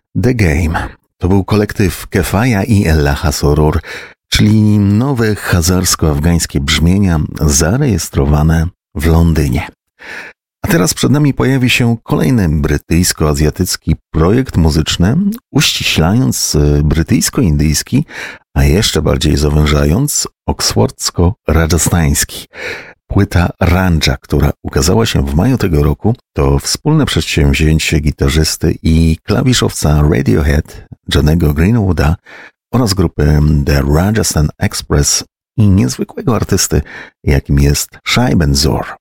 The Game. To był kolektyw Kefaya i Ellaha Soror, czyli nowe hazarsko-afgańskie brzmienia zarejestrowane w Londynie. A teraz przed nami pojawi się kolejny brytyjsko-azjatycki projekt muzyczny, uściślając brytyjsko-indyjski, a jeszcze bardziej zawężając oksfordzko-rajasthański. Płyta Ranja, która ukazała się w maju tego roku, to wspólne przedsięwzięcie gitarzysty i klawiszowca Radiohead Johnego Greenwooda oraz grupy The Rajasthan Express i niezwykłego artysty, jakim jest Shai Benzoor.